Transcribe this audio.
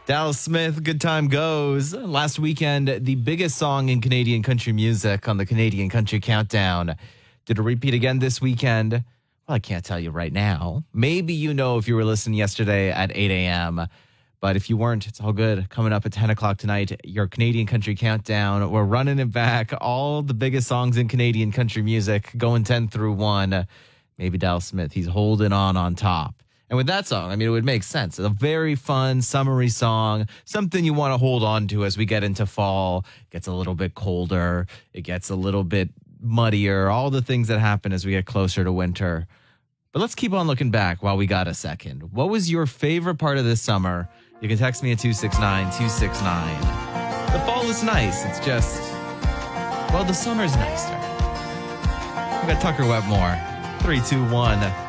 Dallas Smith, Good Time Goes. Last weekend, the biggest song in Canadian country music on the Canadian Country Countdown. Did it repeat again this weekend? Well, I can't tell you right now. Maybe you know if you were listening yesterday at 8 a.m., but if you weren't, it's all good. Coming up at 10 o'clock tonight, your Canadian Country Countdown. We're running it back. All the biggest songs in Canadian country music, going 10 through 1. Maybe Dallas Smith, he's holding on top. And with that song, I mean, it would make sense. It's a very fun, summery song, something you want to hold on to as we get into fall. It gets a little bit colder. It gets a little bit muddier, all the things that happen as we get closer to winter. But let's keep on looking back while we got a second. What was your favorite part of this summer? You can text me at 269-269. The fall is nice. It's just, well, the summer's nicer. We got Tucker Wetmore, 321.